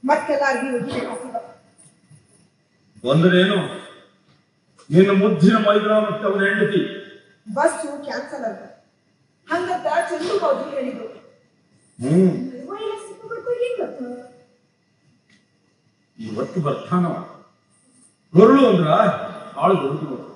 ಮತ್ತೆಲ್ಲ ಅರ್ವಿ ಒಗಿಬೇಕಾಗ್ತದ. ಬಂದ್ರೇನು ನಿನ್ನ ಮುದ್ದಿನ ಮೈದ್ರ ಮತ್ತೆ ಅವನ ಹೆಂಡತಿ ಬಸ್ಸು ಕ್ಯಾನ್ಸಲ್ ಆಗ ಹಂಗಂತ ಚಂದು ಬಾಜು ಹೇಳಿದ್ರು. ಇವತ್ತು ಬರ್ತಾನ ಗರುಳು ಅಂದ್ರ ಆಳು ದೊಡ್ಡ